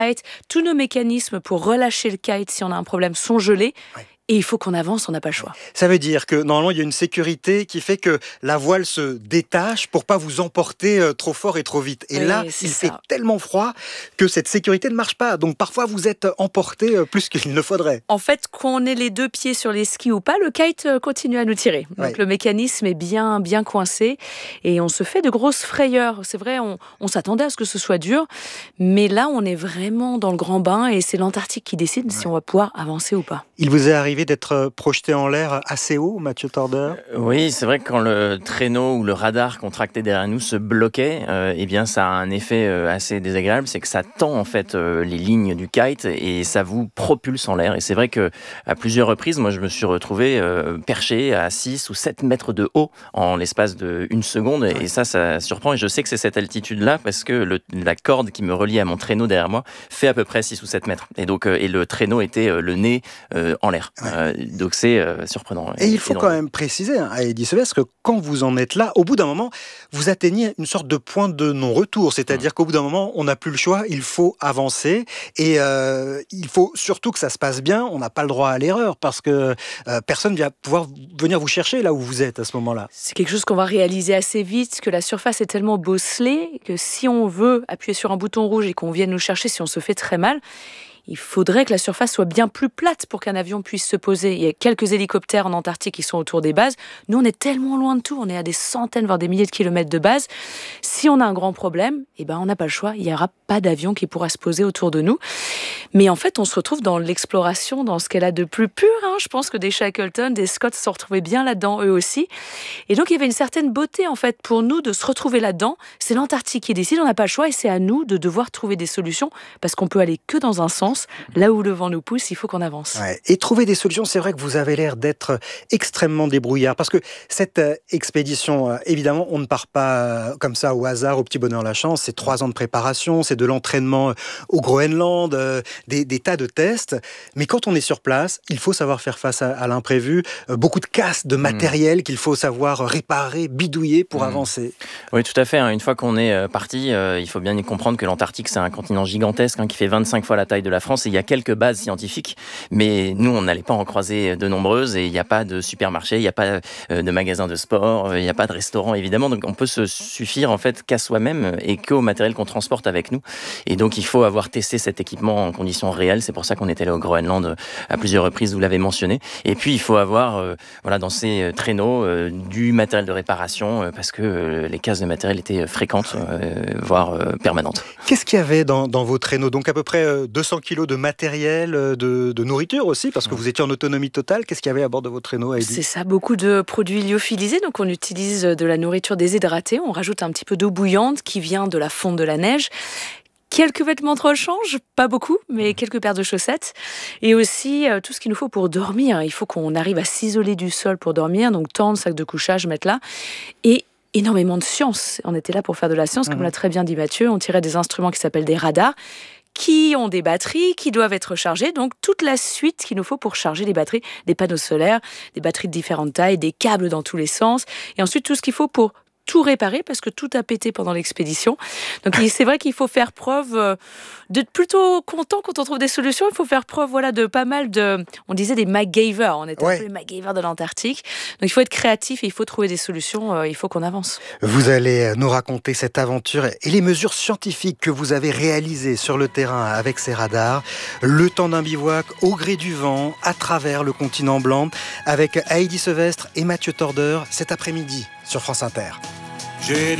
kite, tous nos mécanismes pour relâcher le kite si on a un problème sont gelés. Ouais. Et il faut qu'on avance, on n'a pas le choix. Ça veut dire que normalement il y a une sécurité qui fait que la voile se détache pour pas vous emporter trop fort et trop vite. Et Oui, là, c'est il ça. fait tellement froid que cette sécurité ne marche pas. Donc parfois vous êtes emporté plus qu'il ne faudrait. En fait, qu'on ait les deux pieds sur les skis ou pas, le kite continue à nous tirer. Donc Ouais. le mécanisme est bien coincé et on se fait de grosses frayeurs. C'est vrai, on s'attendait à ce que ce soit dur, mais là on est vraiment dans le grand bain et c'est l'Antarctique qui décide si on va pouvoir avancer ou pas. Il vous est arrivé d'être projeté en l'air assez haut, Mathieu Torder ? Oui, c'est vrai que quand le traîneau ou le radar contracté derrière nous se bloquait, eh bien ça a un effet assez désagréable, c'est que ça tend en fait les lignes du kite et ça vous propulse en l'air. Et c'est vrai que à plusieurs reprises, moi je me suis retrouvé perché à 6 ou 7 mètres de haut en l'espace d'une seconde et ça surprend. Et je sais que c'est cette altitude-là parce que la corde qui me relie à mon traîneau derrière moi fait à peu près 6 ou 7 mètres. Et donc et le traîneau était le nez en l'air. Donc c'est surprenant. Et il faut quand même préciser à Heidi Sevestre que quand vous en êtes là, au bout d'un moment, vous atteignez une sorte de point de non-retour. C'est-à-dire qu'au bout d'un moment, on n'a plus le choix, il faut avancer. Et il faut surtout que ça se passe bien. On n'a pas le droit à l'erreur parce que personne ne va pouvoir venir vous chercher là où vous êtes à ce moment-là. C'est quelque chose qu'on va réaliser assez vite, que la surface est tellement bosselée que si on veut appuyer sur un bouton rouge et qu'on vienne nous chercher si on se fait très mal, il faudrait que la surface soit bien plus plate pour qu'un avion puisse se poser. Il y a quelques hélicoptères en Antarctique qui sont autour des bases. Nous, on est tellement loin de tout. On est à des centaines, voire des milliers de kilomètres de base. Si on a un grand problème, on n'a pas le choix. Il n'y aura pas d'avion qui pourra se poser autour de nous. Mais en fait, on se retrouve dans l'exploration, dans ce qu'elle a de plus pur. Je pense que des Shackleton, des Scott se sont retrouvés bien là-dedans, eux aussi. Et donc, il y avait une certaine beauté, en fait, pour nous de se retrouver là-dedans. C'est l'Antarctique qui décide, on n'a pas le choix. Et c'est à nous de devoir trouver des solutions parce qu'on peut aller que dans un sens. Là où le vent nous pousse, il faut qu'on avance. Ouais. Et trouver des solutions, c'est vrai que vous avez l'air d'être extrêmement débrouillard. Parce que cette expédition, évidemment, on ne part pas comme ça au hasard, au petit bonheur la chance. C'est 3 ans de préparation, c'est de l'entraînement au Groenland, des tas de tests. Mais quand on est sur place, il faut savoir faire face à l'imprévu. Beaucoup de casses de matériel qu'il faut savoir réparer, bidouiller pour avancer. Oui, tout à fait. Une fois qu'on est parti, il faut bien comprendre que l'Antarctique, c'est un continent gigantesque qui fait 25 fois la taille de la France et il y a quelques bases scientifiques, mais nous on n'allait pas en croiser de nombreuses et il n'y a pas de supermarché, il n'y a pas de magasin de sport, il n'y a pas de restaurant évidemment, donc on peut se suffire en fait qu'à soi-même et qu'au matériel qu'on transporte avec nous. Et donc il faut avoir testé cet équipement en conditions réelles, c'est pour ça qu'on est allé au Groenland à plusieurs reprises, vous l'avez mentionné. Et puis il faut avoir dans ces traîneaux du matériel de réparation parce que les casses de matériel étaient fréquentes, voire permanentes. Qu'est-ce qu'il y avait dans vos traîneaux ? Donc à peu près 200 kilos de matériel, de nourriture aussi, parce que vous étiez en autonomie totale. Qu'est-ce qu'il y avait à bord de vos traîneaux, Heidi ? C'est ça, beaucoup de produits lyophilisés. Donc on utilise de la nourriture déshydratée. On rajoute un petit peu d'eau bouillante qui vient de la fonte de la neige. Quelques vêtements de rechange, pas beaucoup, mais quelques paires de chaussettes. Et aussi tout ce qu'il nous faut pour dormir. Il faut qu'on arrive à s'isoler du sol pour dormir. Donc tente, sac de couchage, matelas. Et énormément de science. On était là pour faire de la science, comme l'a très bien dit Mathieu. On tirait des instruments qui s'appellent des radars, qui ont des batteries, qui doivent être chargées. Donc, toute la suite qu'il nous faut pour charger les batteries, des panneaux solaires, des batteries de différentes tailles, des câbles dans tous les sens. Et ensuite, tout ce qu'il faut pour tout réparer, parce que tout a pété pendant l'expédition. Donc, c'est vrai qu'il faut faire preuve d'être plutôt content quand on trouve des solutions. Il faut faire preuve de pas mal de... On disait des MacGyver. On était un peu les MacGyver de l'Antarctique. Donc, il faut être créatif et il faut trouver des solutions. Il faut qu'on avance. Vous allez nous raconter cette aventure et les mesures scientifiques que vous avez réalisées sur le terrain avec ces radars. Le temps d'un bivouac au gré du vent, à travers le continent blanc, avec Heidi Sevestre et Mathieu Torder cet après-midi sur France Inter.